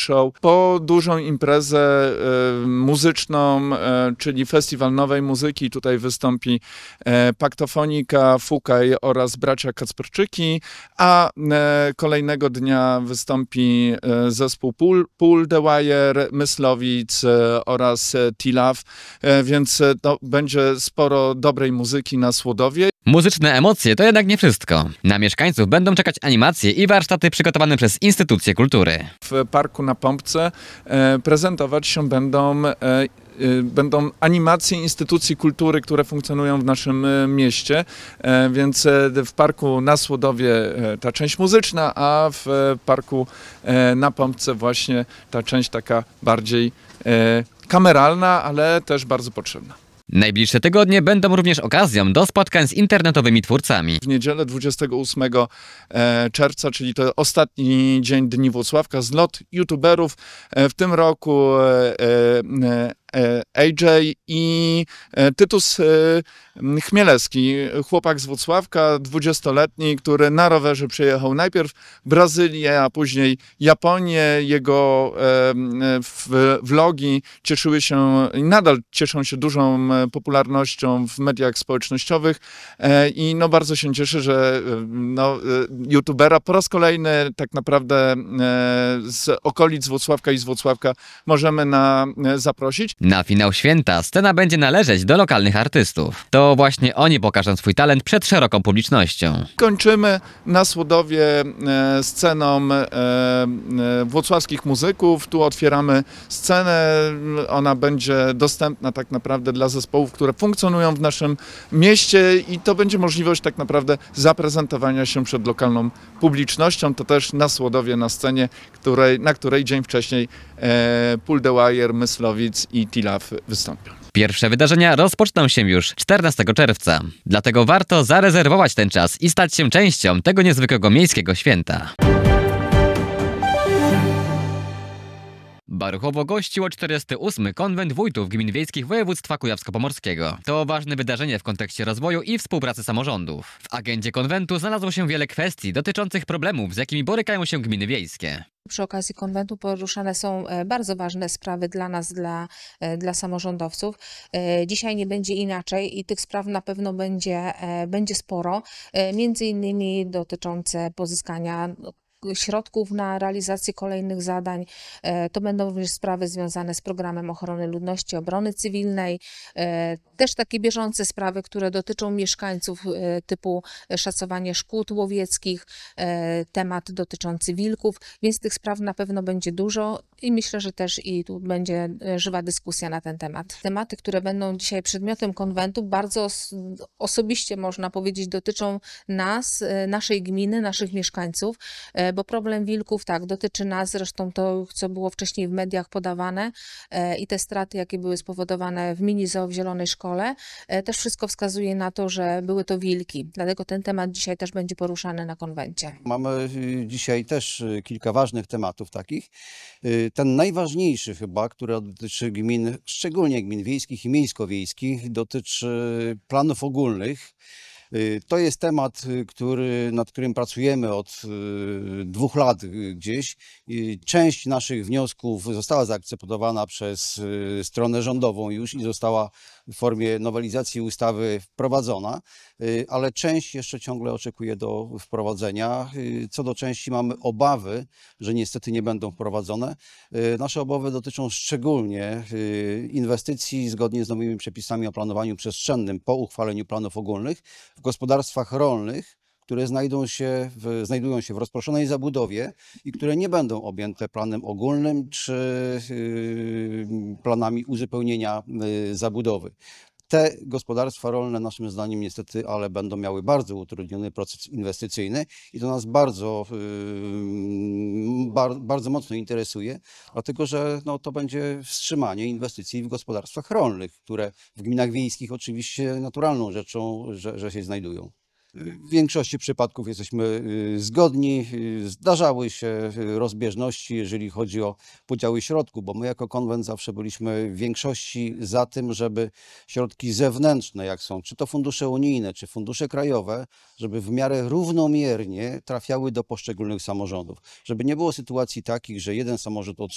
Show, po dużą imprezę muzyczną, czyli festiwal nowej muzyki. Tutaj wystąpi Paktofonika, Fukaj oraz bracia Kacperczyki, a kolejnego dnia wystąpi zespół Pull the Wire, Myslowic oraz T-Love, więc to będzie sporo dobrej muzyki na Słodowie. Muzyczne emocje to jednak nie wszystko. Na mieszkańców będą czekać animacje i warsztaty przygotowane przez instytucje kultury. W parku na Pompce prezentować się będą animacje instytucji kultury, które funkcjonują w naszym mieście, więc w parku na Słodowie ta część muzyczna, a w parku na Pompce właśnie ta część taka bardziej kameralna, ale też bardzo potrzebna. Najbliższe tygodnie będą również okazją do spotkań z internetowymi twórcami. W niedzielę 28 czerwca, czyli to ostatni dzień Dni Włocławka, zlot youtuberów. W tym roku AJ i Tytus Chmielewski, chłopak z Włocławka, 20-letni, który na rowerze przejechał najpierw Brazylię, a później Japonię. Jego vlogi cieszyły się i nadal cieszą się dużą popularnością w mediach społecznościowych i no bardzo się cieszę, że youtubera po raz kolejny tak naprawdę z okolic Włocławka i z Włocławka możemy zaprosić. Na finał święta scena będzie należeć do lokalnych artystów. To właśnie oni pokażą swój talent przed szeroką publicznością. Kończymy na Słodowie sceną włocławskich muzyków. Tu otwieramy scenę. Ona będzie dostępna tak naprawdę dla zespołów, które funkcjonują w naszym mieście i to będzie możliwość tak naprawdę zaprezentowania się przed lokalną publicznością. To też na Słodowie, na scenie, na której dzień wcześniej Pull the Wire, Myslowic i T-Love wystąpią. Pierwsze wydarzenia rozpoczną się już 14 czerwca. Dlatego warto zarezerwować ten czas i stać się częścią tego niezwykłego miejskiego święta. Baruchowo gościło 48. Konwent Wójtów Gmin Wiejskich Województwa Kujawsko-Pomorskiego. To ważne wydarzenie w kontekście rozwoju i współpracy samorządów. W agendzie konwentu znalazło się wiele kwestii dotyczących problemów, z jakimi borykają się gminy wiejskie. Przy okazji konwentu poruszane są bardzo ważne sprawy dla nas, dla samorządowców. Dzisiaj nie będzie inaczej i tych spraw na pewno będzie sporo, między innymi dotyczące pozyskania środków na realizację kolejnych zadań. To będą również sprawy związane z programem ochrony ludności, obrony cywilnej, też takie bieżące sprawy, które dotyczą mieszkańców, typu szacowanie szkód łowieckich, temat dotyczący wilków, więc tych spraw na pewno będzie dużo i myślę, że też i tu będzie żywa dyskusja na ten temat. Tematy, które będą dzisiaj przedmiotem konwentu, bardzo osobiście można powiedzieć, dotyczą nas, naszej gminy, naszych mieszkańców, bo problem wilków tak dotyczy nas, zresztą to, co było wcześniej w mediach podawane i te straty, jakie były spowodowane w mini-zoo w Zielonej Szkole, też wszystko wskazuje na to, że były to wilki. Dlatego ten temat dzisiaj też będzie poruszany na konwencie. Mamy dzisiaj też kilka ważnych tematów takich. Ten najważniejszy chyba, który dotyczy gmin, szczególnie gmin wiejskich i miejsko-wiejskich, dotyczy planów ogólnych. To jest temat, nad którym pracujemy od 2 lat gdzieś. Część naszych wniosków została zaakceptowana przez stronę rządową już i została w formie nowelizacji ustawy wprowadzona, ale część jeszcze ciągle oczekuje do wprowadzenia. Co do części mamy obawy, że niestety nie będą wprowadzone. Nasze obawy dotyczą szczególnie inwestycji zgodnie z nowymi przepisami o planowaniu przestrzennym po uchwaleniu planów ogólnych w gospodarstwach rolnych, które znajdują się w rozproszonej zabudowie i które nie będą objęte planem ogólnym czy planami uzupełnienia zabudowy. Te gospodarstwa rolne naszym zdaniem niestety, ale będą miały bardzo utrudniony proces inwestycyjny i to nas bardzo mocno interesuje, dlatego że to będzie wstrzymanie inwestycji w gospodarstwach rolnych, które w gminach wiejskich oczywiście naturalną rzeczą, że się znajdują. W większości przypadków jesteśmy zgodni. Zdarzały się rozbieżności, jeżeli chodzi o podziały środków, bo my jako konwent zawsze byliśmy w większości za tym, żeby środki zewnętrzne, jak są czy to fundusze unijne, czy fundusze krajowe, żeby w miarę równomiernie trafiały do poszczególnych samorządów. Żeby nie było sytuacji takich, że jeden samorząd